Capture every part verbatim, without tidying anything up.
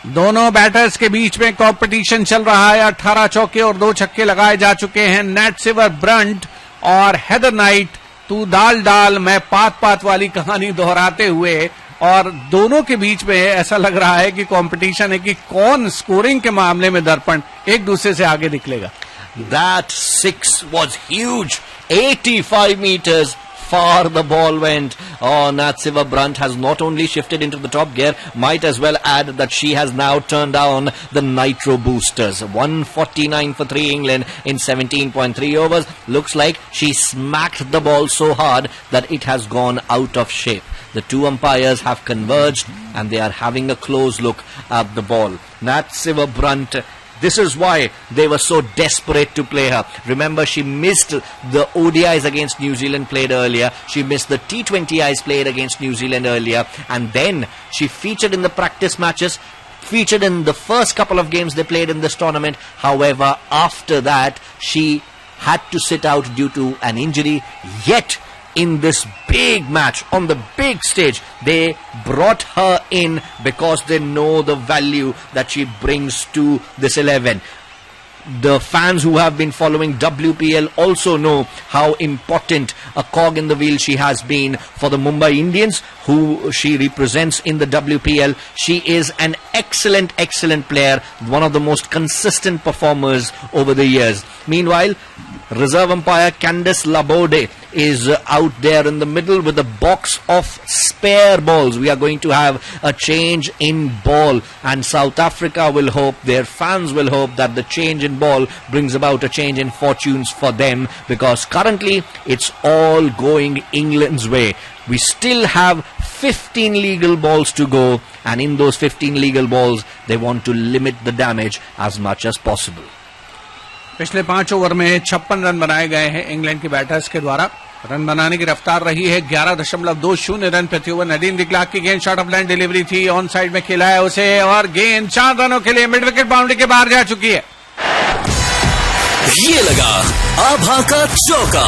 दोनों बैटर्स के बीच में कंपटीशन चल रहा है। अठारह चौके और दो छक्के लगाए जा चुके हैं। नैट सिवर ब्रंट और हेदर नाइट, तू दाल डाल मैं पात पात वाली कहानी दोहराते हुए, और दोनों के बीच में ऐसा लग रहा है कि कंपटीशन है कि कौन स्कोरिंग के मामले में दर्पण एक दूसरे से आगे निकलेगा। That six was huge. eighty-five meters far the ball went. Oh, Nat Siver Brunt has not only shifted into the top gear, might as well add that she has now turned down the nitro boosters. one forty-nine for three England in seventeen point three overs. Looks like she smacked the ball so hard that it has gone out of shape. The two umpires have converged and they are having a close look at the ball. Nat Siver Brunt, this is why they were so desperate to play her. Remember, she missed the O D Is against New Zealand played earlier. She missed the T twenty Is played against New Zealand earlier. And then she featured in the practice matches, featured in the first couple of games they played in this tournament. However, after that, she had to sit out due to an injury. Yet, in this big match, on the big stage, they brought her in because they know the value that she brings to this eleven. The fans who have been following W P L also know how important a cog in the wheel she has been for the Mumbai Indians, who she represents in the W P L. She is an excellent, excellent player, one of the most consistent performers over the years. Meanwhile, reserve umpire Candice Laborde is uh, out there in the middle with a box of spare balls. We are going to have a change in ball, and South Africa will hope, their fans will hope, that the change in ball brings about a change in fortunes for them, because currently it's all going England's way. We still have fifteen legal balls to go, and in those fifteen legal balls they want to limit the damage as much as possible. पिछले पांच over में छप्पन run बनाए गए हैं England के batters के द्वारा। रन बनाने की रफ्तार रही है ग्यारह दशमलव दो शून्य रन प्रति ओवर। नदीम डिक्लार्क की गेंद शॉर्ट ऑफ लाइन डिलीवरी थी, ऑन साइड में खेला है उसे, और गेंद चार रनों के लिए मिड विकेट बाउंड्री के बाहर जा चुकी है। ये लगा आभा का चौका।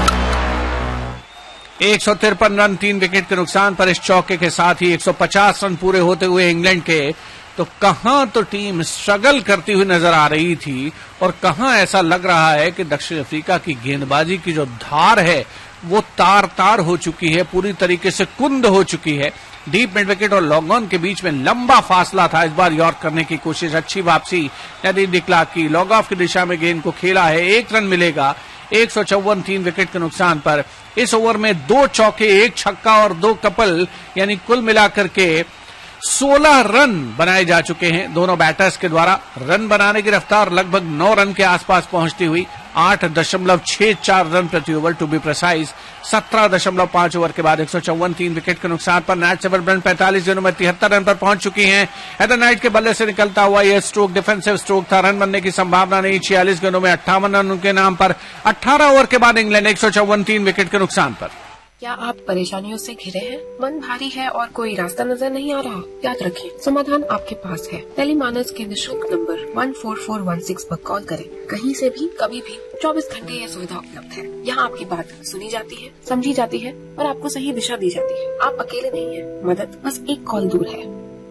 एक सौ तिरपन रन तीन विकेट के नुकसान पर इस चौके के साथ ही एक सौ पचास रन पूरे होते हुए इंग्लैंड के, तो कहां तो टीम स्ट्रगल करती हुई नजर आ रही थी और कहां ऐसा लग रहा है कि दक्षिण अफ्रीका की गेंदबाजी की जो धार है वो तार तार हो चुकी है, पूरी तरीके से कुंद हो चुकी है। डीप मिड विकेट और लॉन्ग ऑन के बीच में लंबा फासला था। इस बार यॉर्क करने की कोशिश, अच्छी वापसी नदीम डिक्लार्क की, लॉन्ग ऑफ की दिशा में गेंद को खेला है, एक रन मिलेगा। एक सौ चौवन तीन विकेट के नुकसान पर इस ओवर में दो चौके, एक छक्का और दो कपल, यानी कुल मिलाकर के सोलह रन बनाए जा चुके हैं दोनों बैटर्स के द्वारा। रन बनाने की रफ्तार लगभग नौ रन के आसपास पहुंचती हुई आठ दशमलव छह चार रन प्रति ओवर टू बी प्रिसाइज। सत्रह दशमलव पांच ओवर के बाद एक सौ चौवन तीन विकेट के नुकसान पर नैट सिवर ब्रंट पैंतालीस गेंदों में तिहत्तर रन पर पहुंच चुकी हैं। हेदर नाइट के बल्ले से निकलता हुआ यह स्ट्रोक डिफेंसिव स्ट्रोक था, रन बनने की संभावना नहीं। छियालीस गेंदों में अट्ठावन रन उनके नाम पर। अठारह ओवर के बाद इंग्लैंड एक सौ चौवन तीन विकेट के नुकसान पर। क्या आप परेशानियों से घिरे हैं? मन भारी है और कोई रास्ता नजर नहीं आ रहा? याद रखें, समाधान आपके पास है। टेलीमानस के निःशुल्क नंबर एक चार चार एक छह पर कॉल करें। कहीं से भी, कभी भी, चौबीस घंटे यह सुविधा उपलब्ध है। यहाँ आपकी बात सुनी जाती है, समझी जाती है और आपको सही दिशा दी जाती है। आप अकेले नहीं हैं, मदद बस एक कॉल दूर है।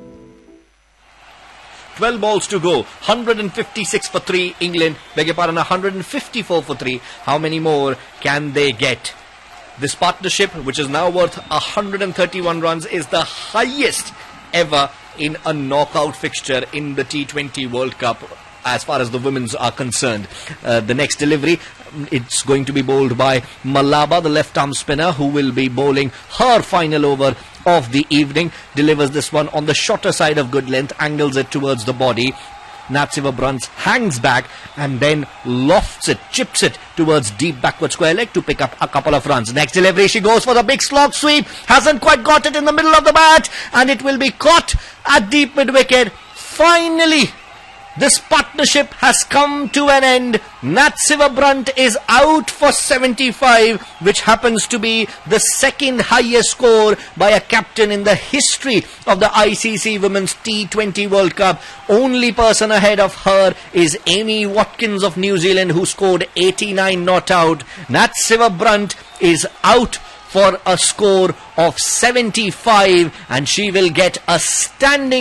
twelve balls to go. one fifty-six for three England. Beg your pardon, one fifty-four for three. How many more can they get? This partnership, which is now worth one hundred thirty-one runs, is the highest ever in a knockout fixture in the T twenty World Cup as far as the women's are concerned. Uh, the next delivery, it's going to be bowled by Malaba, the left-arm spinner, who will be bowling her final over of the evening. Delivers this one on the shorter side of good length, angles it towards the body. Nat Siver Brunt hangs back and then lofts it, chips it towards deep backward square leg to pick up a couple of runs. Next delivery, she goes for the big slog sweep, hasn't quite got it in the middle of the bat, and it will be caught at deep mid wicket. Finally, this partnership has come to an end. Nat Siver Brunt is out for seventy-five, which happens to be the second highest score by a captain in the history of the I C C Women's T twenty World Cup. Only person ahead of her is Amy Watkins of New Zealand, who scored eighty-nine not out. Nat Siver Brunt is out for a score of seventy-five, and she will get a standing